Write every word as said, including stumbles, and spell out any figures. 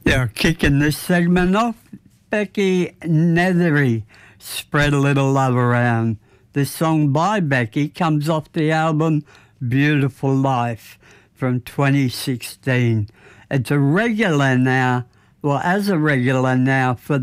Yeah, kicking this segment off, Becky Nethery, Spread a Little Love Around. This song by Becky comes off the album Beautiful Life from twenty sixteen. It's a regular now, well, as a regular now for